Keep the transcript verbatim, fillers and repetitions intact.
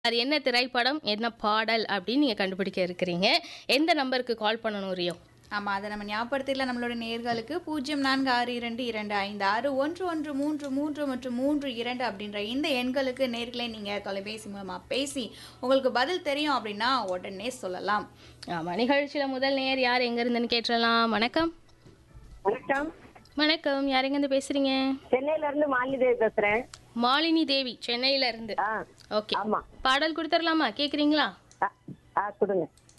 அது என்ன திரைப்படம், என்ன பாடல் அப்படின்னு நீங்க கண்டுபிடிக்க இருக்கிறீங்க. எந்த நம்பருக்கு கால் பண்ணணும் ரியோ? ஆமா, அத நம்ம ஞாபகப்படுத்திடலாம் நம்மளோட நேயர்களுக்கு. பூஜ்ஜியம் நான்கு ஆறு இரண்டு இரண்டு ஐந்து ஆறு ஒன்று ஒன்று மூன்று மூன்று மற்றும் மூன்று இரண்டு அப்படின்ற இந்த எண்களுக்கு நேயர்களே நீங்க தொலைபேசி மூலமா பேசி உங்களுக்கு பதில் தெரியும் அப்படின்னா உடனே சொல்லலாம். ஆமா, நிகழ்ச்சியில முதல் நேயர் யார் எங்க இருந்துன்னு கேட்டுறலாம். வணக்கம். வணக்கம். வணக்கம். யார் எங்க இருந்து பேசுறீங்க? சென்னையில இருந்து மாலினி தேவி பேசுறேன். மாலினி தேவி, சென்னையில இருந்து. ஆ, ஓகே. ஆமா. பாடல் கொடுத்துடலாமா? கேக்குறீங்களா? ஆ, ஆ, கொடுங்க.